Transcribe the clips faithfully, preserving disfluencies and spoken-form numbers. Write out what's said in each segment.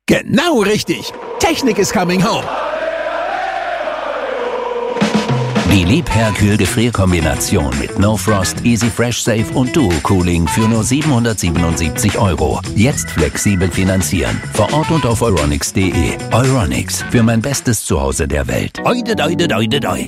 Genau richtig. Technik is coming home. Die Liebherr-Kühl-Gefrierkombination mit No Frost, Easy Fresh Safe und Duo Cooling für nur siebenhundertsiebenundsiebzig Euro. Jetzt flexibel finanzieren. Vor Ort und auf euronics punkt de. Euronics, für mein bestes Zuhause der Welt. Oide, oide, oide, oide.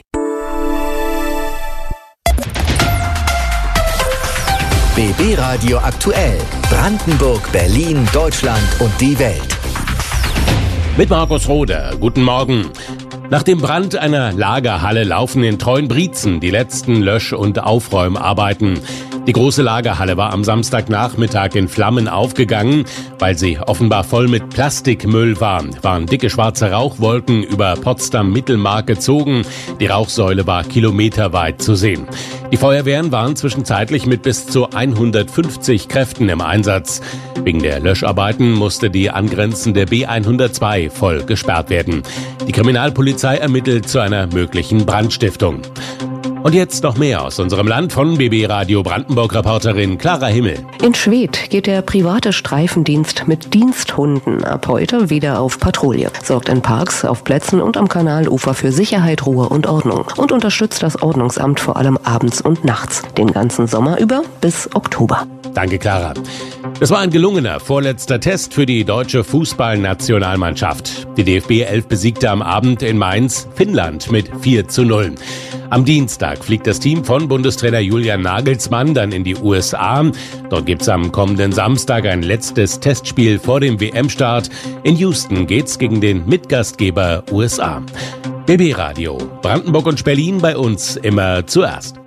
B B Radio aktuell. Brandenburg, Berlin, Deutschland und die Welt. Mit Markus Roder. Guten Morgen. Nach dem Brand einer Lagerhalle laufen in Treuenbrietzen die letzten Lösch- und Aufräumarbeiten. Die große Lagerhalle war am Samstagnachmittag in Flammen aufgegangen. Weil sie offenbar voll mit Plastikmüll war, waren dicke schwarze Rauchwolken über Potsdam-Mittelmark gezogen. Die Rauchsäule war kilometerweit zu sehen. Die Feuerwehren waren zwischenzeitlich mit bis zu hundertfünfzig Kräften im Einsatz. Wegen der Löscharbeiten musste die angrenzende B hundertzwei voll gesperrt werden. Die Kriminalpolizei ermittelt zu einer möglichen Brandstiftung. Und jetzt noch mehr aus unserem Land von B B Radio Brandenburg-Reporterin Clara Himmel. In Schwedt geht der private Streifendienst mit Diensthunden ab heute wieder auf Patrouille, sorgt in Parks, auf Plätzen und am Kanalufer für Sicherheit, Ruhe und Ordnung und unterstützt das Ordnungsamt vor allem abends und nachts, den ganzen Sommer über bis Oktober. Danke, Clara. Das war ein gelungener vorletzter Test für die deutsche Fußballnationalmannschaft. Die D F B elf besiegte am Abend in Mainz Finnland mit vier zu null. Am Dienstag fliegt das Team von Bundestrainer Julian Nagelsmann dann in die U S A. Dort gibt's am kommenden Samstag ein letztes Testspiel vor dem W M-Start. In Houston geht's gegen den Mitgastgeber U S A. B B Radio, Brandenburg und Berlin bei uns immer zuerst.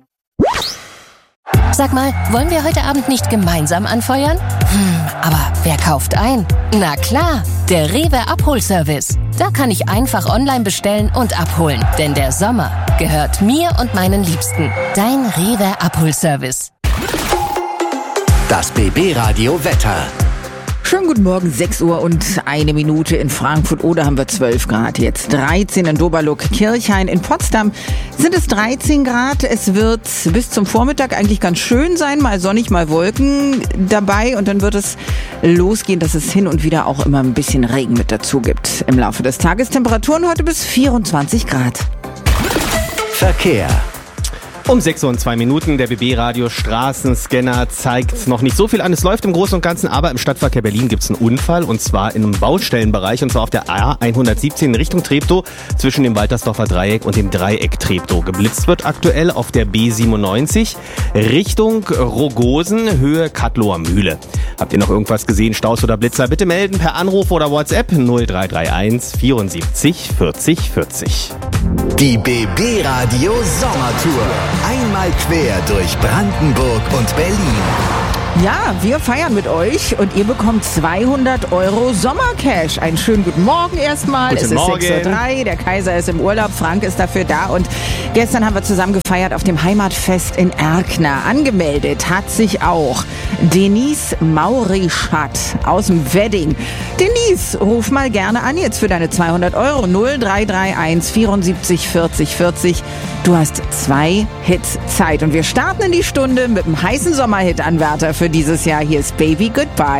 Sag mal, wollen wir heute Abend nicht gemeinsam anfeuern? Hm, aber wer kauft ein? Na klar, der Rewe Abholservice. Da kann ich einfach online bestellen und abholen. Denn der Sommer gehört mir und meinen Liebsten. Dein Rewe Abholservice. Das B B Radio Wetter. Schönen guten Morgen, sechs Uhr und eine Minute in Frankfurt-Oder haben wir zwölf Grad jetzt. dreizehn in Doberluck-Kirchhain. In Potsdam sind es dreizehn Grad. Es wird bis zum Vormittag eigentlich ganz schön sein, mal sonnig, mal Wolken dabei. Und dann wird es losgehen, dass es hin und wieder auch immer ein bisschen Regen mit dazu gibt. Im Laufe des Tages Temperaturen heute bis vierundzwanzig Grad. Verkehr. Um sechs Uhr und zwei Minuten, der B B-Radio Straßenscanner zeigt noch nicht so viel an. Es läuft im Großen und Ganzen, aber im Stadtverkehr Berlin gibt es einen Unfall und zwar im Baustellenbereich und zwar auf der A hundertsiebzehn in Richtung Treptow zwischen dem Waltersdorfer Dreieck und dem Dreieck Treptow. Geblitzt wird aktuell auf der B siebenundneunzig Richtung Rogosen, Höhe Kattloher Mühle. Habt ihr noch irgendwas gesehen, Staus oder Blitzer? Bitte melden per Anruf oder WhatsApp null drei drei eins vierundsiebzig vierzig vierzig. Die B B-Radio Sommertour. Einmal quer durch Brandenburg und Berlin. Ja, wir feiern mit euch und ihr bekommt zweihundert Euro Sommercash. Einen schönen guten Morgen erstmal. Guten es ist Morgen. sechs Uhr drei, der Kaiser ist im Urlaub, Frank ist dafür da und gestern haben wir zusammen gefeiert auf dem Heimatfest in Erkner. Angemeldet hat sich auch Denise Maurischat aus dem Wedding. Denise, ruf mal gerne an jetzt für deine zweihundert Euro. null drei drei eins vierundsiebzig vierzig vierzig. Du hast zwei Hits Zeit und wir starten in die Stunde mit einem heißen Sommerhit-Anwärter für dieses Jahr. Hier ist Baby Goodbye.